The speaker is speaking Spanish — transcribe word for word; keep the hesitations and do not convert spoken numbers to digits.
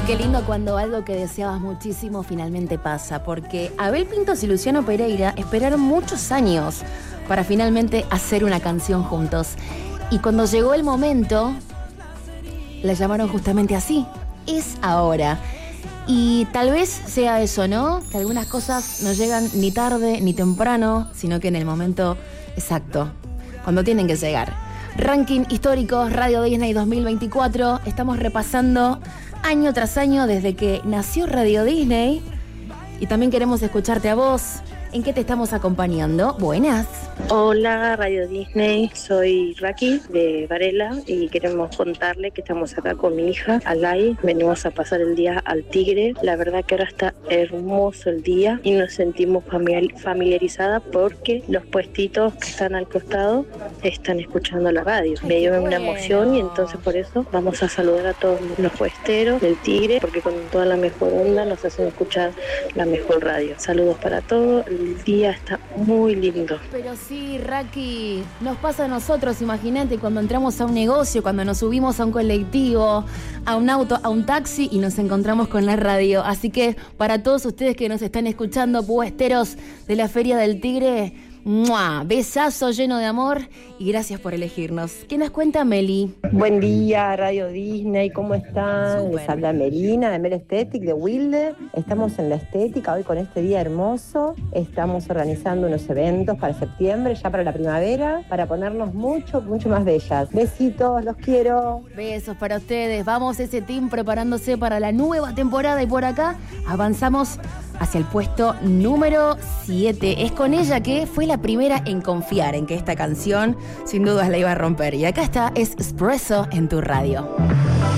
qué lindo cuando algo que deseabas muchísimo finalmente pasa, porque Abel Pintos y Luciano Pereira esperaron muchos años para finalmente hacer una canción juntos. Y cuando llegó el momento, la llamaron justamente así, Es Ahora. Y tal vez sea eso, ¿no? Que algunas cosas no llegan ni tarde ni temprano, sino que en el momento exacto, cuando tienen que llegar. Ranking histórico Radio Disney dos mil veinticuatro. Estamos repasando año tras año desde que nació Radio Disney. Y también queremos escucharte a vos. ¿En qué te estamos acompañando? Buenas. Hola Radio Disney, soy Raki de Varela y queremos contarle que estamos acá con mi hija, Alay. Venimos a pasar el día al Tigre. La verdad que ahora está hermoso el día y nos sentimos familiarizadas porque los puestitos que están al costado están escuchando la radio. Me dio una emoción y entonces por eso vamos a saludar a todos los puesteros del Tigre porque con toda la mejor onda nos hacen escuchar la mejor radio. Saludos para todos. El día está muy lindo. Pero sí, Raki, nos pasa a nosotros, imagínate, cuando entramos a un negocio, cuando nos subimos a un colectivo, a un auto, a un taxi y nos encontramos con la radio. Así que para todos ustedes que nos están escuchando, puesteros de la Feria del Tigre, ¡mua! Besazo lleno de amor y gracias por elegirnos. ¿Qué nos cuenta Meli? Buen día, Radio Disney, ¿cómo están? Super. Les habla Melina de Mel Aesthetic de Wilde. Estamos en la estética hoy con este día hermoso. Estamos organizando unos eventos para septiembre, ya para la primavera, para ponernos mucho, mucho más bellas. Besitos, los quiero. Besos para ustedes. Vamos ese team preparándose para la nueva temporada y por acá avanzamos hacia el puesto número siete. Es con ella que fue la primera en confiar en que esta canción sin dudas la iba a romper. Y acá está, es Espresso en tu radio.